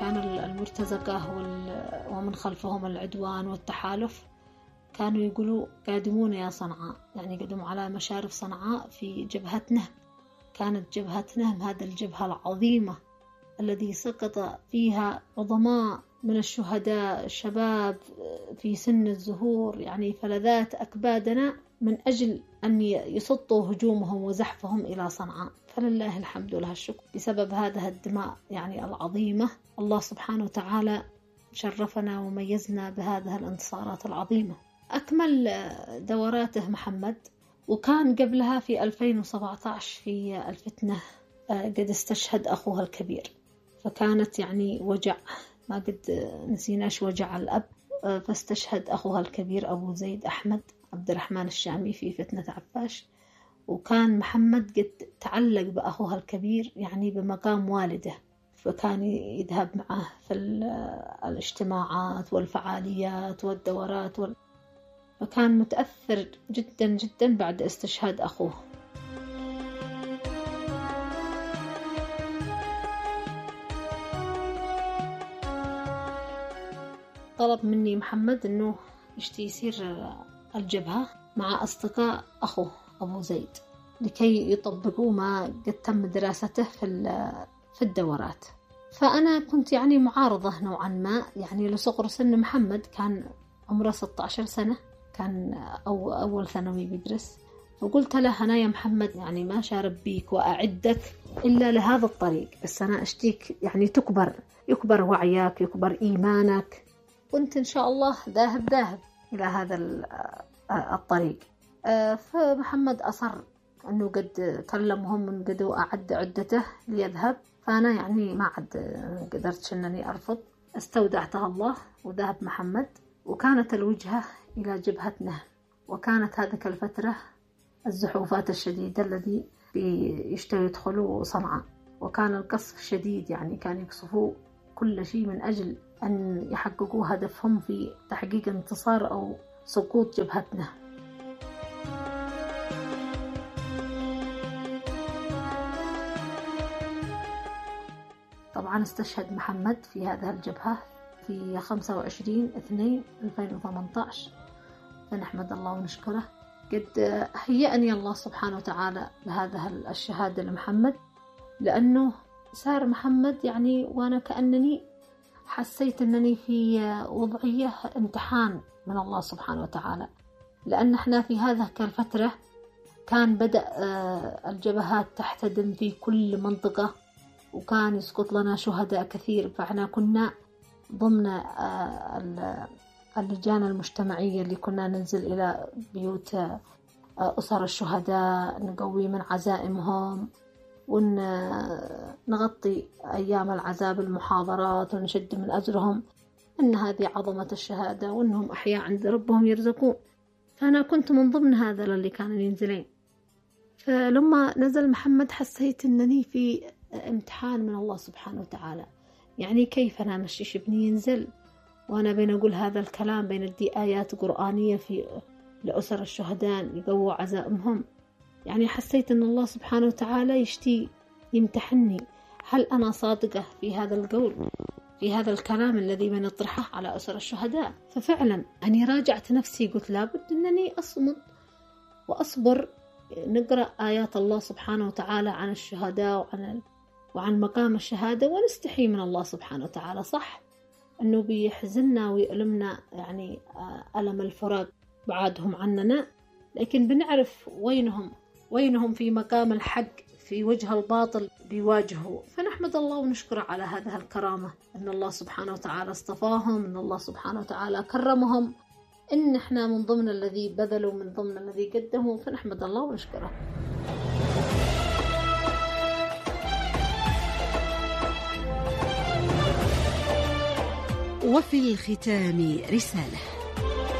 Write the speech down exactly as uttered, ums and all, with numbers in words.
كان المرتزقة ومن خلفهم العدوان والتحالف كانوا يقولوا قادمون يا صنعاء، يعني قدموا على مشارف صنعاء في جبهة نهم. كانت جبهة نهم هذه الجبهة العظيمة الذي سقط فيها عظماء من الشهداء الشباب في سن الزهور، يعني فلذات أكبادنا من أجل أن يسطوا هجومهم وزحفهم إلى صنعاء. فلله الحمد ولها الشكر بسبب هذه الدماء يعني العظيمة. الله سبحانه وتعالى شرفنا وميزنا بهذه الانتصارات العظيمة. أكمل دوراته محمد، وكان قبلها في ألفين وسبعة عشر في الفتنة قد استشهد أخوها الكبير، فكانت يعني وجع ما قد نسيناش وجع الأب. فاستشهد أخوها الكبير أبو زيد أحمد عبد الرحمن الشامي في فتنة عفاش، وكان محمد قد تعلق بأخوها الكبير يعني بمقام والده، فكان يذهب معه في الاجتماعات والفعاليات والدورات وال... فكان متأثر جدا جدا بعد استشهاد أخوه. طلب مني محمد أنه يشتي يسير الجبهة مع أصدقاء أخوه أبو زيد لكي يطبقوا ما قد تم دراسته في في الدورات. فأنا كنت يعني معارضة نوعا ما، يعني لصغر سن محمد، كان عمره ستة عشر سنة، كان أو أول ثانوي بيدرس. فقلت له أنا يا محمد يعني ما شارب بيك وأعدك إلا لهذا الطريق، بس أنا أشتيك يعني تكبر يكبر وعيك يكبر إيمانك، كنت إن شاء الله ذاهب ذاهب إلى هذا الطريق. فمحمد أصر أنه قد كلمهم من قد أعد عدته ليذهب، فأنا يعني ما عد قدرت أنني أرفض، استودعتها الله وذهب محمد. وكانت الوجهة إلى جبهة نهم، وكانت هذه الفترة الزحوفات الشديدة الذي يشتروا يدخلوا صنعاء، وكان القصف شديد، يعني كان يقصفوا كل شيء من أجل أن يحققوا هدفهم في تحقيق انتصار أو سقوط جبهة نهم. طبعا استشهد محمد في هذه الجبهة في خمسة وعشرين اثنين ألفين وثمانية عشر، فنحمد الله ونشكره. قد هيأني الله سبحانه وتعالى لهذا الشهادة لمحمد، لأنه صار محمد يعني وأنا كأنني حسيت أنني في وضعية امتحان من الله سبحانه وتعالى، لأن احنا في هذه الفترة كان بدأ الجبهات تحتدم في كل منطقة، وكان يسقط لنا شهداء كثير، فاحنا كنا ضمن اللجان المجتمعية اللي كنا ننزل إلى بيوت أسر الشهداء نقوي من عزائمهم، ونغطي أيام العذاب المحاضرات ونشد من أجرهم أن هذه عظمة الشهادة وأنهم أحياء عند ربهم يرزقون. فأنا كنت من ضمن هذا اللي كانوا ينزلين. فلما نزل محمد حسيت أنني في امتحان من الله سبحانه وتعالى، يعني كيف أنا مشيش ابني ينزل وأنا بين أقول هذا الكلام، بين أدي آيات قرآنية في لأسر الشهداء يقووا عزائمهم. يعني حسيت أن الله سبحانه وتعالى يشتي يمتحني، هل أنا صادقة في هذا القول، في هذا الكلام الذي بنطرحه على أسر الشهداء؟ ففعلا أني راجعت نفسي، قلت لابد أنني أصمد وأصبر، نقرأ آيات الله سبحانه وتعالى عن الشهداء وعن وعن مقام الشهادة، ونستحي من الله سبحانه وتعالى. صح أنه بيحزننا ويؤلمنا يعني ألم الفراق بعادهم عننا، لكن بنعرف وينهم وينهم في مقام الحق، في وجه الباطل بيواجهوا. فنحمد الله ونشكر على هذه الكرامة، أن الله سبحانه وتعالى اصطفاهم، أن الله سبحانه وتعالى كرمهم، إن إحنا من ضمن الذي بذلوا من ضمن الذي قدموا، فنحمد الله ونشكره. وفي الختام رسالة.